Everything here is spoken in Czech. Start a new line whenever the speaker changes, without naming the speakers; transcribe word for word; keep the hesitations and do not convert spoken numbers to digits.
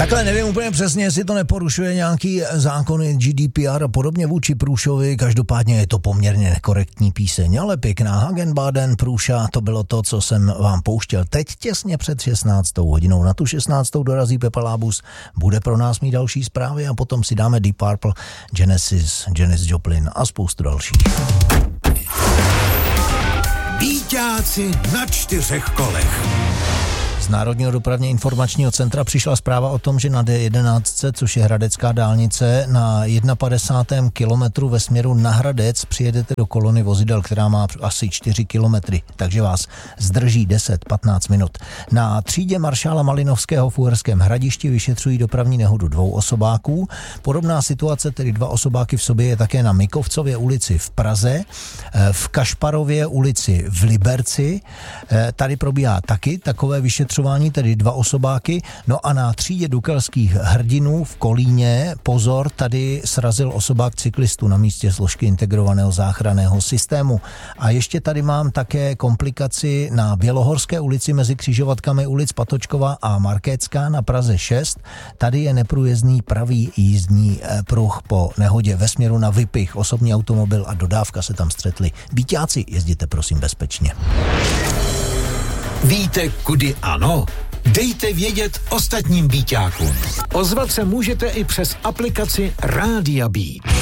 Takhle nevím úplně přesně, jestli to neporušuje nějaký zákony G D P R a podobně vůči Průšovi, každopádně je to poměrně nekorektní píseň, ale pěkná. Hagenbaden, Průša, to bylo to, co jsem vám pouštěl teď těsně před šestnáctou hodinou. Na tu šestnáctou dorazí Pepa Lábus, bude pro nás mít další zprávy a potom si dáme Deep Purple, Genesis, Janis Joplin a spoustu dalších.
Býťáci na čtyřech kolech.
Z Národního dopravně informačního centra přišla zpráva o tom, že na D jedenáct, což je hradecká dálnice, na padesátém prvním kilometru ve směru na Hradec přijedete do kolony vozidel, která má asi čtyři kilometry, takže vás zdrží deset patnáct minut. Na třídě maršála Malinovského v Uherském Hradišti vyšetřují dopravní nehodu dvou osobáků. Podobná situace, tedy dva osobáky v sobě, je také na Mikovcově ulici v Praze, v Kašparově ulici v Liberci. Tady probíhá taky takové vyšetřování, tedy dva osobáky. No a na třídě Dukelských hrdinů v Kolíně, pozor, tady srazil osobák cyklistu na místě složky integrovaného záchranného systému. A ještě tady mám také komplikaci na Bělohorské ulici mezi křižovatkami ulic Patočkova a Markécká na Praze šest. Tady je neprůjezdný pravý jízdní pruh po nehodě ve směru na Vypich. Osobní automobil a dodávka se tam střetli. Býťáci, jezděte prosím bezpečně.
Víte, kudy ano? Dejte vědět ostatním býťákům. Ozvat se můžete i přes aplikaci Rádia Beat.